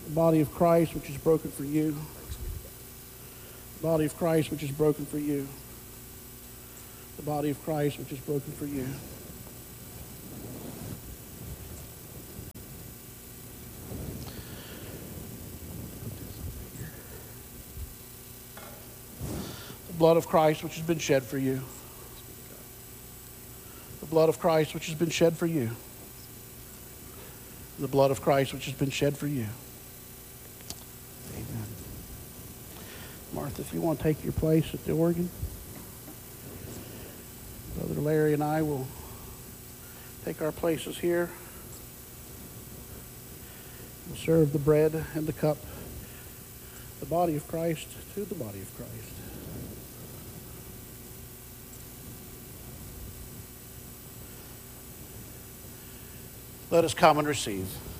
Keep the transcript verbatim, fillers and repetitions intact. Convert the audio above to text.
The body of Christ, which is broken for you. The body of Christ, which is broken for you. The body of Christ, which is broken for you. The blood of Christ, which has been shed for you. The blood of Christ, which has been shed for you. The blood of Christ, which has been shed for you. Amen. Martha, if you want to take your place at the organ, Brother Larry and I will take our places here. We'll serve the bread and the cup, the body of Christ to the body of Christ. Let us come and receive.